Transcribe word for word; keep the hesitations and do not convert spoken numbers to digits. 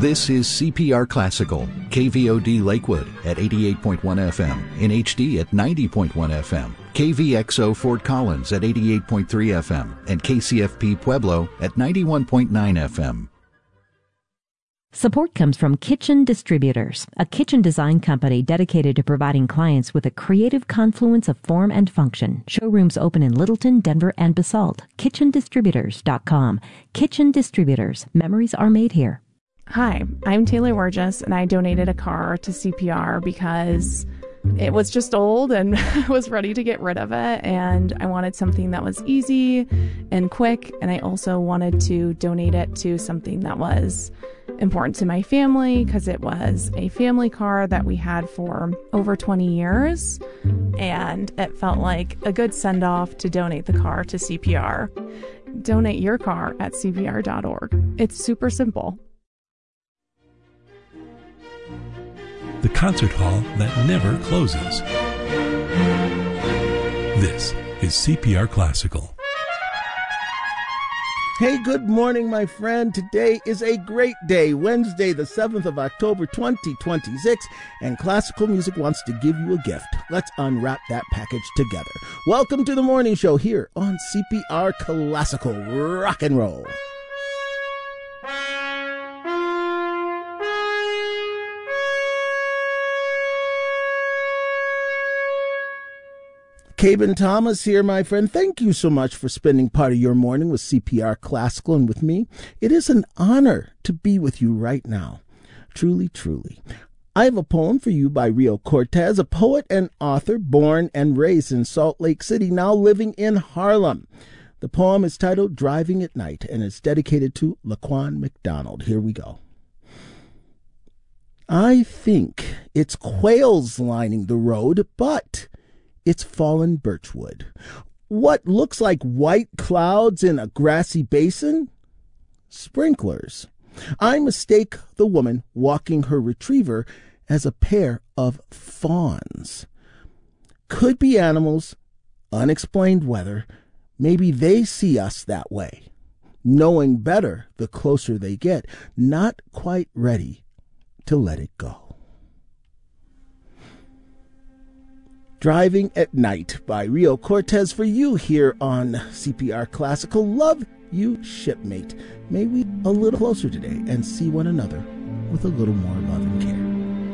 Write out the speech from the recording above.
This is C P R Classical, K V O D Lakewood at eighty-eight point one F M, in H D at ninety point one F M, K V X O Fort Collins at eighty-eight point three F M, and K C F P Pueblo at ninety-one point nine F M. Support comes from Kitchen Distributors, a kitchen design company dedicated to providing clients with a creative confluence of form and function. Showrooms open in Littleton, Denver, and Basalt. kitchen distributors dot com. Kitchen Distributors. Memories are made here. Hi, I'm Taylor Wargis, and I donated a car to C P R because it was just old and I was ready to get rid of it, and I wanted something that was easy and quick, and I also wanted to donate it to something that was important to my family because it was a family car that we had for over twenty years, and it felt like a good send-off to donate the car to C P R. Donate your car at C P R dot org. It's super simple. The concert hall that never closes. This is C P R Classical. Hey, good morning, my friend. Today is a great day, Wednesday, the seventh of October, twenty twenty-six, and Classical Music wants to give you a gift. Let's unwrap that package together. Welcome to the morning show here on C P R Classical Rock and Roll. Caben Thomas here, my friend. Thank you so much for spending part of your morning with C P R Classical and with me. It is an honor to be with you right now. Truly, truly. I have a poem for you by Rio Cortez, a poet and author born and raised in Salt Lake City, now living in Harlem. The poem is titled Driving at Night and is dedicated to Laquan McDonald. Here we go. I think it's quails lining the road, but it's fallen birchwood. What looks like white clouds in a grassy basin? Sprinklers. I mistake the woman walking her retriever as a pair of fawns. Could be animals, unexplained weather. Maybe they see us that way. Knowing better the closer they get, not quite ready to let it go. Driving at Night by Rio Cortez for you here on C P R Classical. Love you, shipmate. May we a little closer today and see one another with a little more love and care.